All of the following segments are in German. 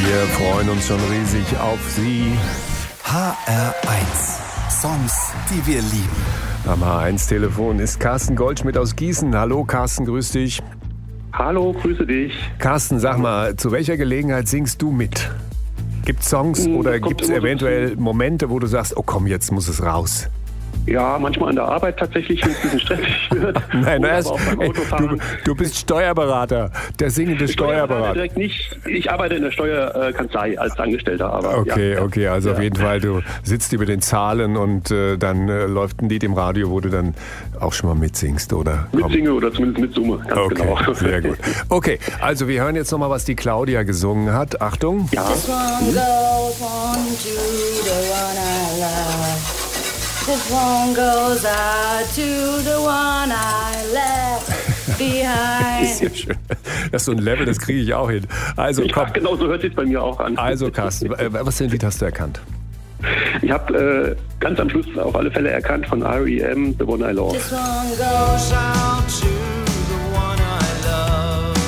Wir freuen uns schon riesig auf Sie. HR1. Songs, die wir lieben. Am HR1-Telefon ist Carsten Goldschmidt aus Gießen. Hallo Carsten, grüß dich. Hallo, grüße dich. Carsten, sag mal, zu welcher Gelegenheit singst du mit? Gibt es Songs oder gibt es eventuell Momente, wo du sagst, oh komm, jetzt muss es raus? Ja, manchmal an der Arbeit tatsächlich, wenn es ein bisschen stressig wird. Nein, du Du bist Steuerberater, der singende Steuerberater. Direkt nicht. Ich arbeite in der Steuerkanzlei als Angestellter. Aber Okay, also auf jeden Fall, du sitzt über den Zahlen und dann läuft ein Lied im Radio, wo du dann auch schon mal mitsingst, oder? Mitsinge oder zumindest mitsumme, ganz genau. Sehr gut. Okay, also wir hören jetzt nochmal, was die Claudia gesungen hat. Achtung. Ja. This one goes on to the one I love. This one goes out to the one I left behind. Ist ja schön. Das ist so ein Level, das kriege ich auch hin. Also komm. Ja, genau so hört sich bei mir auch an. Also Carsten, was für ein Lied hast du erkannt? Ich habe ganz am Schluss auf alle Fälle erkannt von R.E.M. The One I Love. This one goes out to the one I love.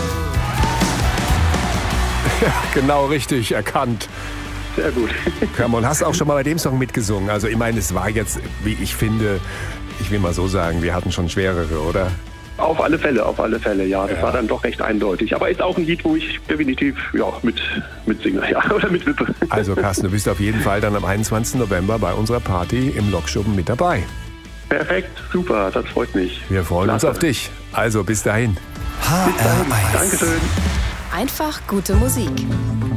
Ja, genau richtig erkannt. Sehr gut. Und hast auch schon mal bei dem Song mitgesungen. Also ich meine, es war jetzt, wie ich finde, ich will mal so sagen, wir hatten schon schwerere, oder? Auf alle Fälle, ja. Das war dann doch recht eindeutig. Aber ist auch ein Lied, wo ich definitiv mitsinge, ja, oder mitwippe. Also Carsten, du bist auf jeden Fall dann am 21. November bei unserer Party im Lokschuppen mit dabei. Perfekt, super, das freut mich. Wir freuen uns auf dich. Also bis dahin. HR1. Dankeschön. Einfach gute Musik.